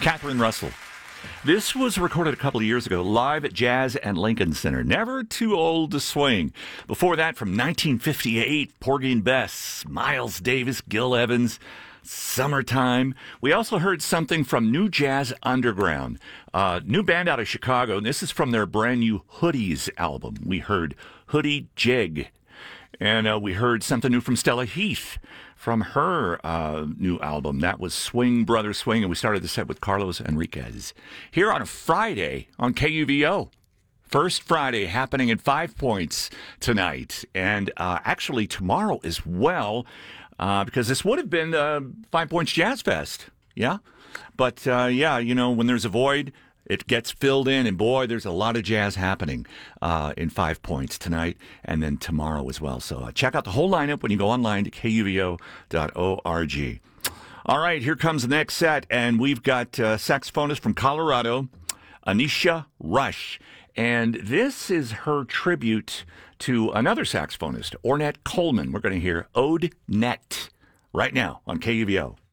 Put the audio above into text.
Catherine Russell. This was recorded a couple of years ago, live at Jazz and Lincoln Center. Never too old to swing. Before that, from 1958, Porgy and Bess, Miles Davis, Gil Evans, Summertime. We also heard something from New Jazz Underground, new band out of Chicago. And this is from their brand new Hoodies album. We heard Hoodie Jig. And we heard something new from Stella Heath from her new album. That was Swing Brother Swing. And we started the set with Carlos Enriquez. Here on a Friday on KUVO. First Friday happening at 5 Points tonight. And actually tomorrow as well. Because this would have been 5 Points Jazz Fest. Yeah. But when there's a void, it gets filled in, and boy, there's a lot of jazz happening in 5 Points tonight and then tomorrow as well. So check out the whole lineup when you go online to kuvo.org. All right, here comes the next set, and we've got saxophonist from Colorado, Anisha Rush. And this is her tribute to another saxophonist, Ornette Coleman. We're going to hear Ode Net right now on KUVO.